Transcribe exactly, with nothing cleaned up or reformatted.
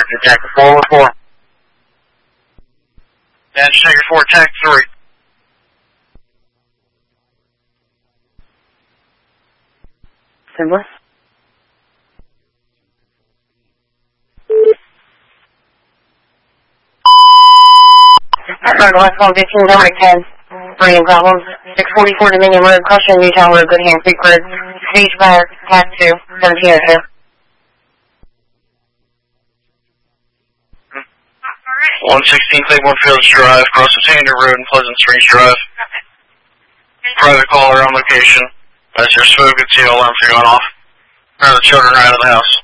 to Jack four one four. Dash Tiger four, tag three. Simba? Alright, last call, fifteen, number ten. Bringing problems. six forty-four Dominion Road, Caution, Utah Road, Good Hand Creek Road. Stage fire, cat two, seventeen oh two. one sixteen Claiborne Fields Drive, cross the Tander Road and Pleasant Springs Drive. Private caller on location. As your smoke and seal alarms are going off. Now the children are out of the house.